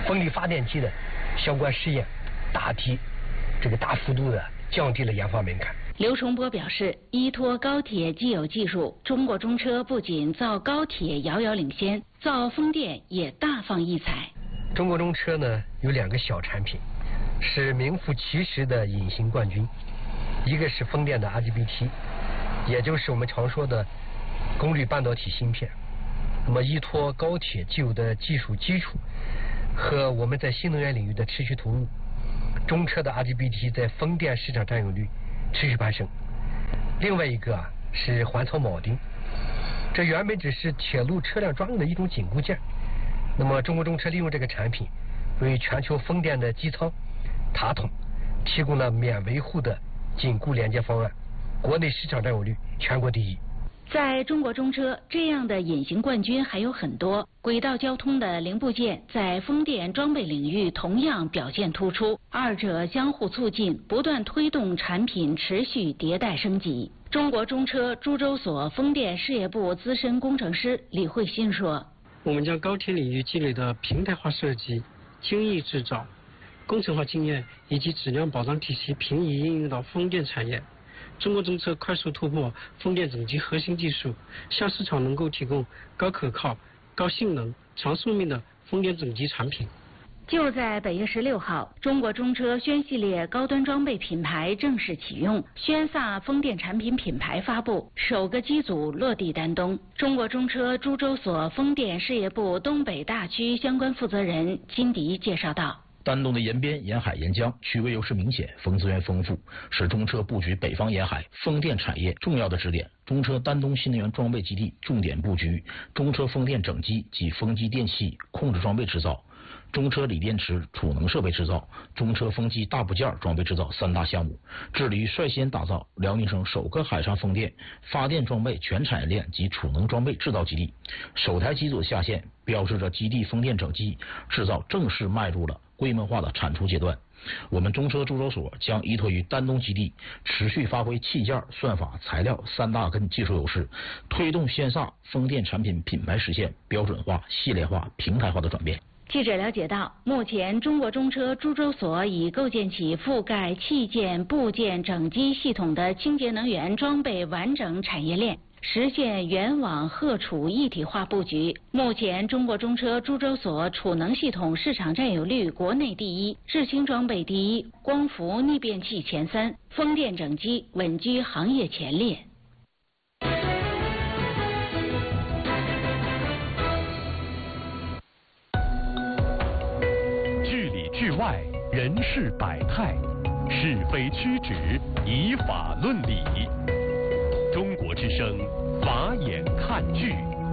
风力发电机的相关试验，大幅度的降低了研发门槛。 刘崇波表示，依托高铁既有技术，中国中车不仅造高铁遥遥领先，造风电也大放异彩。 中国中车呢有2个小产品，是名副其实的隐形冠军。一个是风电的 IGBT， 也就是我们常说的功率半导体芯片。那么依托高铁既有的技术基础和我们在新能源领域的持续投入，中车的 IGBT 在风电市场占有率持续攀升。另外一个是环槽铆钉，这原本只是铁路车辆专用的一种紧固件。那么中国中车利用这个产品，为全球风电的机舱、塔筒提供了免维护的紧固连接方案，国内市场占有率全国第一。 在中国中车，这样的隐形冠军还有很多。轨道交通的零部件在风电装备领域同样表现突出，二者相互促进，不断推动产品持续迭代升级。中国中车株洲所风电事业部资深工程师李慧欣说：“ 我们将高铁领域积累的平台化设计、精益制造、工程化经验以及质量保障体系平移应用到风电产业。中国中车快速突破风电整机核心技术，向市场能够提供高可靠、高性能、长寿命的风电整机产品。” 就在本月16号，中国中车轩系列高端装备品牌正式启用，轩飒风电产品品牌发布，首个机组落地丹东。中国中车株洲所风电事业部东北大区相关负责人金迪介绍道：“ 丹东的沿边、沿海、沿江区位优势明显，风资源丰富，是中车布局北方沿海风电产业重要的支点。中车丹东新能源装备基地重点布局中车风电整机及风机电器控制装备制造、中车锂电池储能设备制造、中车风机大部件装备制造3大项目，致力于率先打造辽宁省首个海上风电发电装备全产业链及储能装备制造基地。首台机组下线，标志着基地风电整机制造正式迈入了规模化的产出阶段。我们中车株洲所将依托于丹东基地，持续发挥器件、算法、材料3大根技术优势，推动轩飒风电产品品牌实现标准化、系列化、平台化的转变。” 记者了解到，目前中国中车株洲所已构建起覆盖器件、部件、整机系统的清洁能源装备完整产业链，实现原网荷储一体化布局。目前，中国中车株洲所储能系统市场占有率国内第一，制氢装备第一，光伏逆变器前3，风电整机稳居行业前列。 剧里剧外，人事百态，是非曲直，以法论理。中国之声，法眼看剧。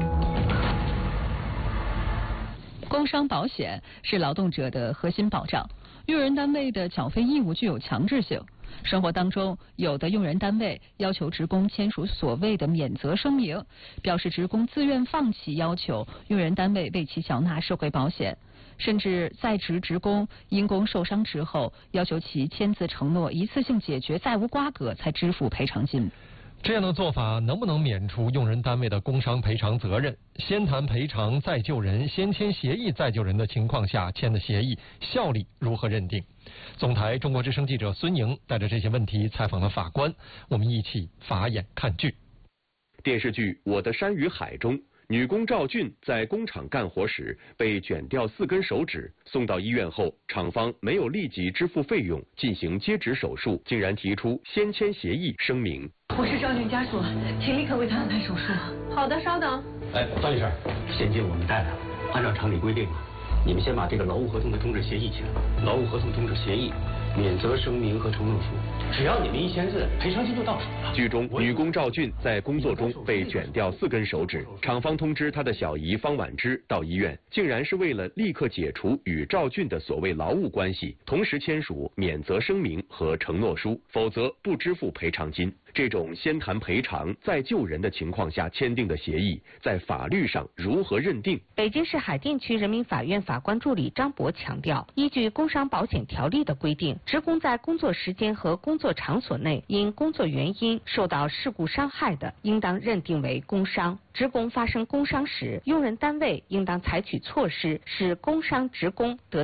工伤保险是劳动者的核心保障，用人单位的缴费义务具有强制性。生活当中，有的用人单位要求职工签署所谓的免责声明，表示职工自愿放弃要求用人单位为其缴纳社会保险。甚至在职职工因工受伤之后，要求其签字承诺一次性解决再无瓜葛才支付赔偿金。 这样的做法能不能免除用人单位的工伤赔偿责任？先谈赔偿再救人，先签协议再救人的情况下签的协议效力如何认定？总台中国之声记者孙莹带着这些问题采访了法官，我们一起法眼看剧。 电视剧《我的山与海》中，女工赵俊在工厂干活时被卷掉4根手指，送到医院后，厂方没有立即支付费用进行接指手术，竟然提出先签协议声明。 我是赵俊家属，请立刻为他安排手术。好的，稍等。 张女士，现金我们带来了，按照厂里规定，你们先把这个劳务合同的终止协议签了。劳务合同终止协议、免责声明和承诺书，只要你们一签字，赔偿金就到手了。 剧中女工赵俊在工作中被卷掉4根手指，厂方通知她的小姨方婉芝到医院，竟然是为了立刻解除与赵俊的所谓劳务关系，同时签署免责声明和承诺书，否则不支付赔偿金。这种先谈赔偿再救人的情况下签订的协议，在法律上如何认定？ 北京市海淀区人民法院法官助理张博强调，依据工伤保险条例的规定，职工在工作时间和工作场所内因工作原因受到事故伤害的，应当认定为工伤。职工发生工伤时，用人单位应当采取措施，使工伤职工得